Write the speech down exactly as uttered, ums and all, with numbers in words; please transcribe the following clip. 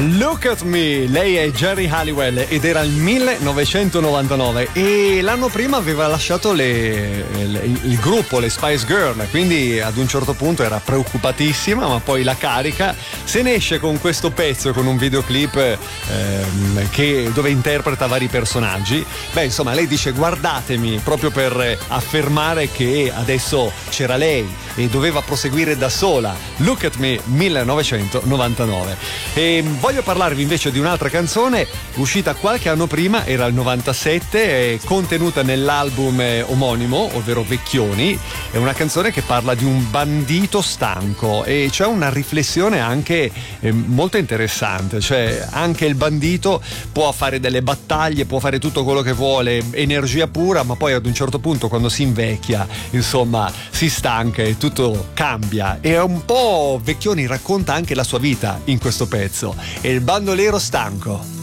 Look at Me, lei è Geri Halliwell ed era il millenovecentonovantanove e l'anno prima aveva lasciato le, le, il gruppo, le Spice Girl, quindi ad un certo punto era preoccupatissima, ma poi la carica, se ne esce con questo pezzo, con un videoclip ehm, che, dove interpreta vari personaggi. Beh, insomma, lei dice guardatemi, proprio per affermare che adesso c'era lei e doveva proseguire da sola. Look at Me, millenovecentonovantanove. E voglio parlarvi invece di un'altra canzone uscita qualche anno prima, era il novantasette, contenuta nell'album omonimo, ovvero Vecchioni. È una canzone che parla di un bandito stanco e c'è una riflessione anche eh, molto interessante, cioè anche il bandito può fare delle battaglie, può fare tutto quello che vuole, energia pura, ma poi ad un certo punto quando si invecchia, insomma, si stanca e tutto cambia. E è un po' Vecchioni racconta anche la sua vita in questo pezzo. È il bandolero stanco.